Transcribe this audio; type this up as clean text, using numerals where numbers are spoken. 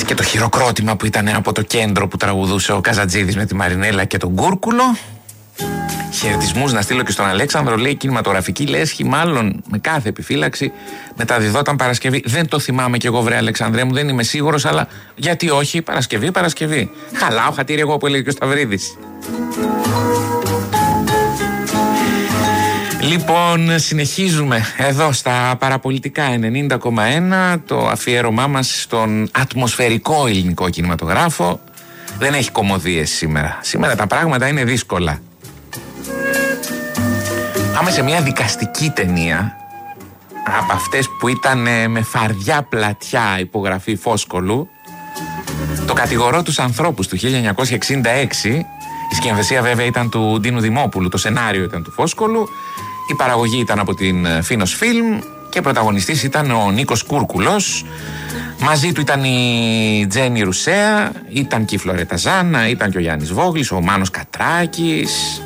Και το χειροκρότημα που ήταν από το κέντρο που τραγουδούσε ο Καζατζίδης με τη Μαρινέλα και τον Κούρκουλο. Χαιρετισμούς να στείλω και στον Αλέξανδρο, λέει κινηματογραφική λέσχη, μάλλον με κάθε επιφύλαξη μεταδιδόταν Παρασκευή. Δεν το θυμάμαι κι εγώ, βρε Αλεξανδρέ μου, δεν είμαι σίγουρος, αλλά γιατί όχι, Παρασκευή. Χαλάω χατήρι εγώ που έλεγε και ο Σταυρίδης. Λοιπόν, συνεχίζουμε εδώ στα παραπολιτικά 90,1, το αφιέρωμά μας στον ατμοσφαιρικό ελληνικό κινηματογράφο. Δεν έχει κωμωδίες σήμερα. Σήμερα τα πράγματα είναι δύσκολα. Πάμε σε μια δικαστική ταινία, από αυτές που ήταν με φαρδιά πλατιά υπογραφή Φόσκολου. Το κατηγορώ τους ανθρώπους του 1966. Η σκηνοθεσία βέβαια ήταν του Ντίνου Δημόπουλου, το σενάριο ήταν του Φόσκολου, η παραγωγή ήταν από την Φίνος Φιλμ και πρωταγωνιστής ήταν ο Νίκος Κούρκουλος. Μαζί του ήταν η Τζένι Ρουσέα, ήταν και η Φλωρέτα Ζάνα, ήταν και ο Γιάννης Βόγλης, ο Μάνος Κατράκης.